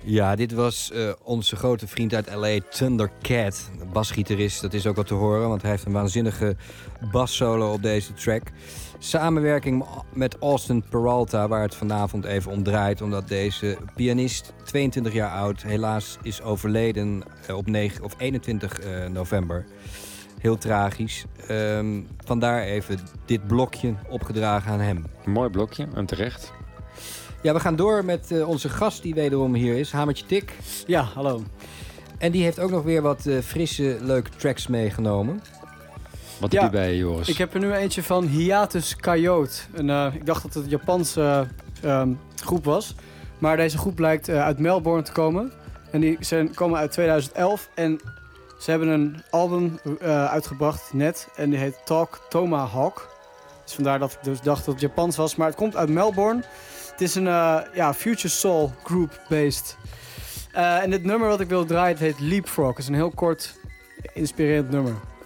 Ja, dit was onze grote vriend uit L.A., Thundercat. Basgitarist, dat is ook wat te horen, want hij heeft een waanzinnige bassolo op deze track. Samenwerking met Austin Peralta, waar het vanavond even om draait, omdat deze pianist, 22 jaar oud, helaas is overleden op 21 november. Heel tragisch. Vandaar even dit blokje opgedragen aan hem. Een mooi blokje, en terecht. Ja, we gaan door met onze gast die wederom hier is, Hamertje Tik. Ja, hallo. En die heeft ook nog weer wat frisse, leuke tracks meegenomen. Wat heb je bij, Joris? Ik heb er nu eentje van Hiatus Coyote. Ik dacht dat het een Japanse groep was. Maar deze groep blijkt uit Melbourne te komen. En die komen uit 2011. En ze hebben een album uitgebracht net. En die heet Talk Tomahawk. Dus vandaar dat ik dus dacht dat het Japans was. Maar het komt uit Melbourne. Het is een future soul group based. En dit nummer wat ik wil draaien, het heet Leapfrog. Het is een heel kort, inspirerend nummer.